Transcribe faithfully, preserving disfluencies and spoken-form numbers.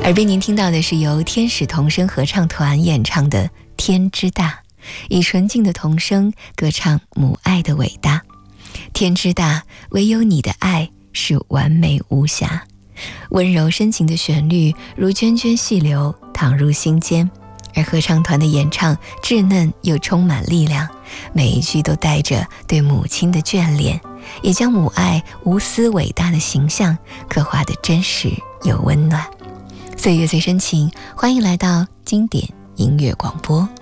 耳边您听到的是由天使童声合唱团演唱的《天之大》，以纯净的童声歌唱母爱的伟大。天之大，唯有你的爱是完美无瑕。温柔深情的旋律如涓涓细流淌入心间，而合唱团的演唱稚嫩又充满力量，每一句都带着对母亲的眷恋，也将母爱无私伟大的形象刻画得真实又温暖。岁月最深情，欢迎来到经典音乐广播。